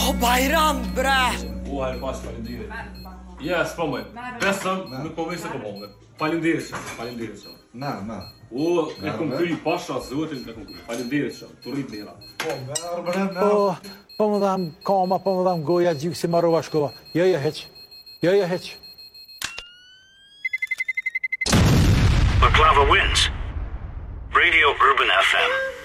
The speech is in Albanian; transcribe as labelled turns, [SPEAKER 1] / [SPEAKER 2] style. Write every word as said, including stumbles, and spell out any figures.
[SPEAKER 1] Oh, Bayram, bre!
[SPEAKER 2] O, herë pas, faleminderit. Ja, s'po më. Besëm, nuk po vjen se po bëmë. Faleminderit shumë, faleminderit shumë.
[SPEAKER 3] Na, na.
[SPEAKER 2] O, e kom kry pasha zotin e kom kry. Faleminderit shumë, të rrit mira.
[SPEAKER 3] Po, merë bre, na.
[SPEAKER 4] Po, po më dham kama, po më dham goja, gjykë si marrova shkova. Jo, jo, heq. Jo, jo, heq.
[SPEAKER 5] Baklava wins. Radio Urban F M.